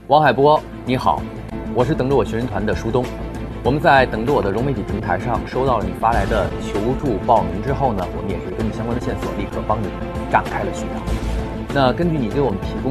王海波，你好，我是等着我学人团的舒东。我们在等着我的融媒体平台上收到了你发来的求助报名之后呢，我们也是根据相关的线索，立刻帮你展开了寻找。那根据你给我们提供